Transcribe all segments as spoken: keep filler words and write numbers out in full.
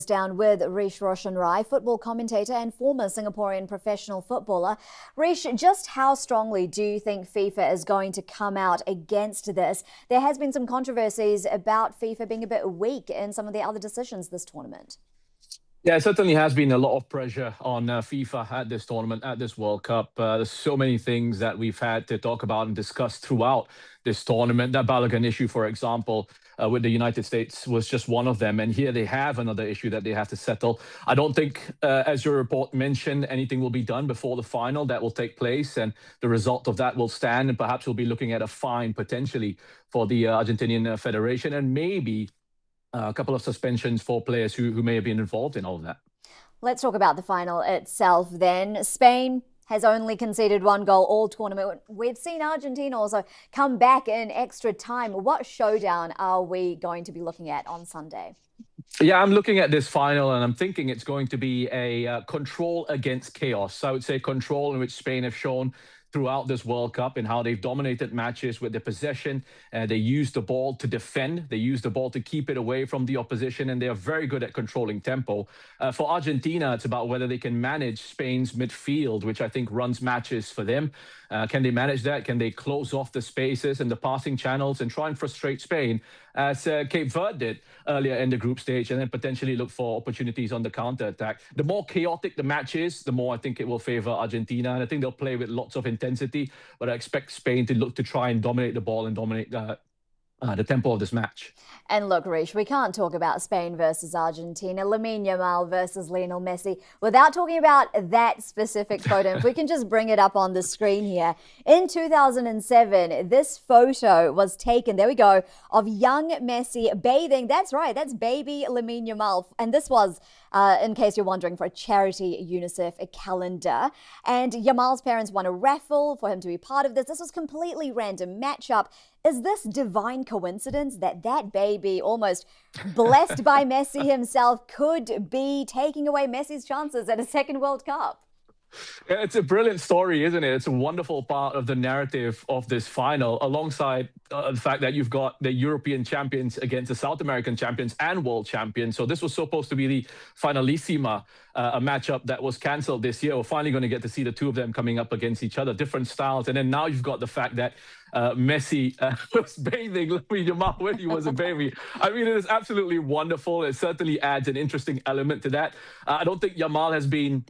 Down with Rish Roshan Rai, football commentator and former Singaporean professional footballer. Rish, just how strongly do you think FIFA is going to come out against this? There has been some controversies about FIFA being a bit weak in some of the other decisions this tournament. Yeah, it certainly has been a lot of pressure on uh, FIFA at this tournament, at this World Cup. Uh, there's so many things that we've had to talk about and discuss throughout this tournament. That Balogun issue, for example, uh, with the United States was just one of them. And here they have another issue that they have to settle. I don't think, uh, as your report mentioned, anything will be done before the final that will take place. And the result of that will stand. And perhaps we'll be looking at a fine potentially for the uh, Argentinian uh, Federation and maybe Uh, a couple of suspensions for players who, who may have been involved in all of that. Let's talk about the final itself then. Spain has only conceded one goal all tournament. We've seen Argentina also come back in extra time. What showdown are we going to be looking at on Sunday? Yeah, I'm looking at this final and I'm thinking it's going to be a uh, control against chaos. I would say control in which Spain have shown throughout this World Cup and how they've dominated matches with their possession. Uh, they use the ball to defend. They use the ball to keep it away from the opposition, and they are very good at controlling tempo. Uh, for Argentina, it's about whether they can manage Spain's midfield, which I think runs matches for them. Uh, can they manage that? Can they close off the spaces and the passing channels and try and frustrate Spain, as uh, Cape Verde did earlier in the group stage, and then potentially look for opportunities on the counter-attack? The more chaotic the match is, the more I think it will favor Argentina, and I think they'll play with lots of intensity, but I expect Spain to look to try and dominate the ball and dominate uh, uh, the tempo of this match. And look, Rish, we can't talk about Spain versus Argentina, Lamine Yamal versus Lionel Messi, without talking about that specific photo. If we can just bring it up on the screen here. In two thousand seven, this photo was taken, there we go, of young Messi bathing. That's right, that's baby Lamine Yamal. And this was, uh, in case you're wondering, for a charity UNICEF a calendar. And Yamal's parents won a raffle for him to be part of this. This was completely random matchup. Is this divine coincidence that that baby, almost blessed by Messi himself, could be taking away Messi's chances at a second World Cup? It's a brilliant story, isn't it? It's a wonderful part of the narrative of this final, alongside uh, the fact that you've got the European champions against the South American champions and world champions. So this was supposed to be the finalissima, uh, a matchup that was cancelled this year. We're finally going to get to see the two of them coming up against each other, different styles. And then now you've got the fact that uh, Messi uh, was bathing Lamine Yamal when he was a baby. I mean, it is absolutely wonderful. It certainly adds an interesting element to that. Uh, I don't think Yamal has been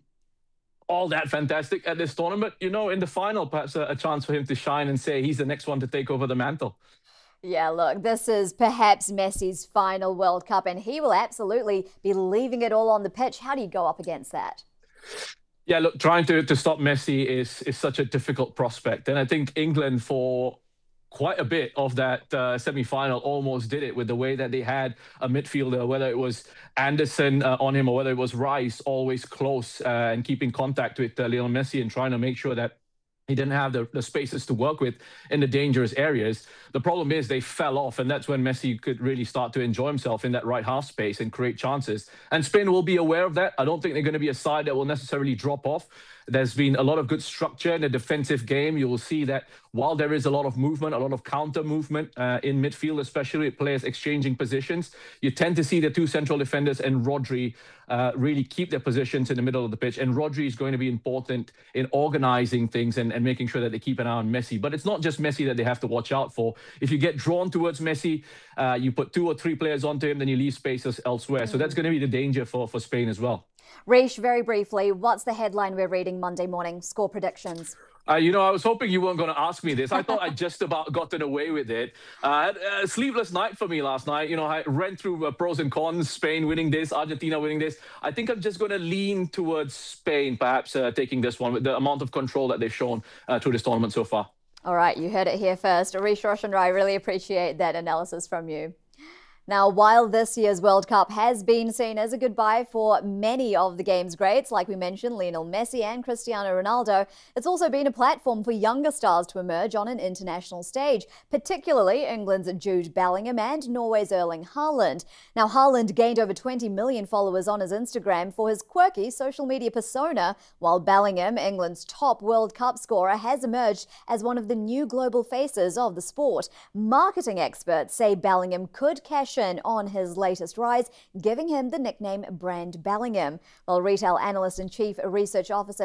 all that fantastic at this tournament. You know, in the final, perhaps a, a chance for him to shine and say he's the next one to take over the mantle. Yeah, look, this is perhaps Messi's final World Cup, and he will absolutely be leaving it all on the pitch. How do you go up against that? Yeah, look, trying to, to stop Messi is, is such a difficult prospect. And I think England, for quite a bit of that uh, semi-final, almost did it with the way that they had a midfielder, whether it was Anderson uh, on him or whether it was Rice, always close uh, and keeping contact with uh, Lionel Messi and trying to make sure that he didn't have the, the spaces to work with in the dangerous areas. The problem is they fell off, and that's when Messi could really start to enjoy himself in that right half space and create chances. And Spain will be aware of that. I don't think they're going to be a side that will necessarily drop off. There's been a lot of good structure in the defensive game. You will see that while there is a lot of movement, a lot of counter movement uh, in midfield, especially with players exchanging positions, you tend to see the two central defenders and Rodri uh, really keep their positions in the middle of the pitch. And Rodri is going to be important in organizing things and, and making sure that they keep an eye on Messi. But it's not just Messi that they have to watch out for. If you get drawn towards Messi, uh, you put two or three players onto him, then you leave spaces elsewhere. So that's going to be the danger for, for Spain as well. Rish, very briefly, what's the headline we're reading Monday morning? Score predictions. Uh, you know, I was hoping you weren't going to ask me this. I thought I just about gotten away with it. Uh, a sleepless night for me last night. You know, I ran through uh, pros and cons, Spain winning this, Argentina winning this. I think I'm just going to lean towards Spain, perhaps uh, taking this one with the amount of control that they've shown uh, through this tournament so far. All right, you heard it here first. Rish Roshan Rai, really appreciate that analysis from you. Now, while this year's World Cup has been seen as a goodbye for many of the game's greats, like we mentioned, Lionel Messi and Cristiano Ronaldo, it's also been a platform for younger stars to emerge on an international stage, particularly England's Jude Bellingham and Norway's Erling Haaland. Now, Haaland gained over twenty million followers on his Instagram for his quirky social media persona, while Bellingham, England's top World Cup scorer, has emerged as one of the new global faces of the sport. Marketing experts say Bellingham could cash impression on his latest rise, giving him the nickname Brand Bellingham. While retail analyst and chief research officer